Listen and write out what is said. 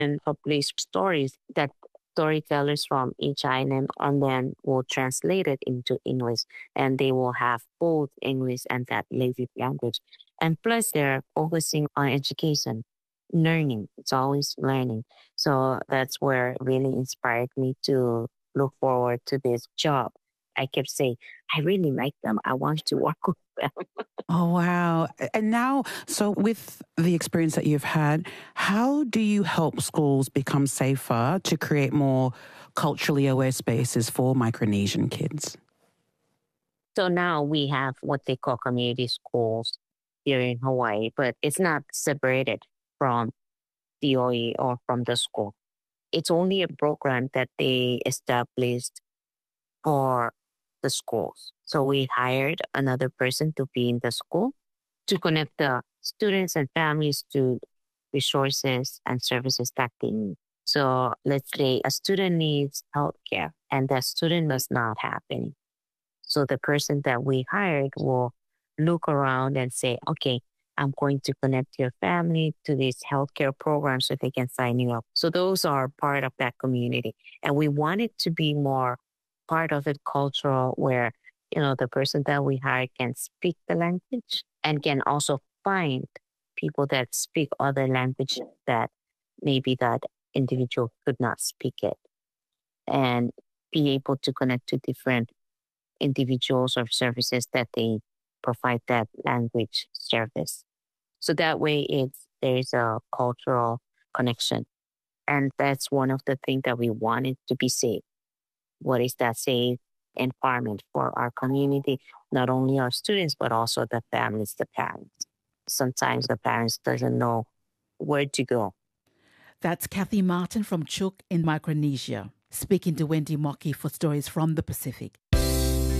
and publish stories that storytellers from each island and then will translate it into English. And they will have both English and that native language. And plus, they're focusing on education, learning. It's always learning. So that's where it really inspired me to look forward to this job. I kept saying, I really like them. I want to work with them. Oh, wow. And now, so with the experience that you've had, how do you help schools become safer to create more culturally aware spaces for Micronesian kids? So now we have what they call community schools here in Hawaii, but it's not separated from DOE or from the school. It's only a program that they established for the schools. So we hired another person to be in the school to connect the students and families to resources and services that they need. So let's say a student needs healthcare and that student does not have any. So the person that we hired will look around and say, okay, I'm going to connect your family to this healthcare program so they can sign you up. So those are part of that community. And we want it to be more part of it cultural where, the person that we hire can speak the language and can also find people that speak other language that maybe that individual could not speak it and be able to connect to different individuals or services that they provide that language service. So that way there's a cultural connection. And that's one of the things that we wanted to be safe. What is that safe environment for our community, not only our students, but also the families, the parents. Sometimes the parents doesn't know where to go. That's Kathy Martin from Chuuk in Micronesia, speaking to Wendy Mockey for Stories from the Pacific.